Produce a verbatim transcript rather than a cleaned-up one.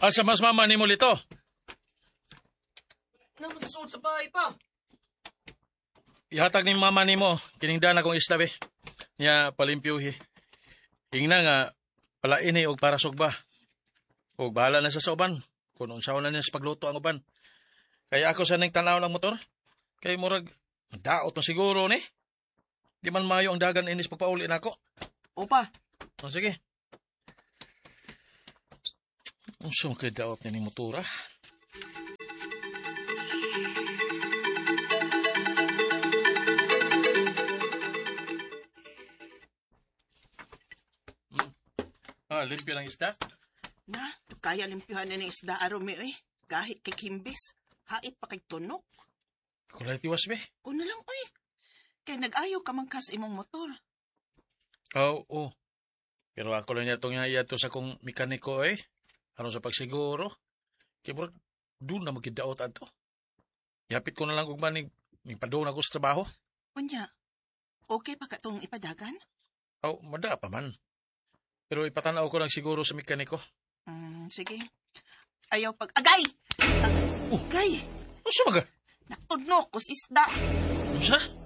Asa mas mama ni mo lito? Naman sa sa bahay pa. Ihatag ni mama ni mo, kiningdan akong isla be. Niya palimpyuhi. Ingna nga, palaini og para sugba. Og bahala na sa sauban, kung unsaon na niya sa pagluto ang uban. Kaya ako sa ning tanaw ng motor, kay murag, daot na siguro ni. Di man mayo ang dagan inis pagpauli na ako. Opa. O sige. Unsa man kay daot ni ning motora? Ah, limpyo ng isda? Na, kaya limpyuhan na ng isda arome eh. Kahit kay kimbis, hait pa kay tunok. Kulay tiwas be. Kung na lang eh. Kay nag-ayaw ka mangkas imong motor. Oo, oh, oh. Pero ako lang niya itong iya to sa kong mekaniko eh. Ano sa pagsiguro. Kaya murag, doon na magkidaot ato. Yapit ko na lang kung ba ni, ni padoon ako sa trabaho. Unya, okay pa ka tong ipadagan? Oh, mada pa man. Pero ipatanaw ko lang siguro sa mekaniko. Hmm, sige. Ayaw pag... Agay! Oh. Agay! Ano siya maga? Natunok ko sa isda. Ano siya?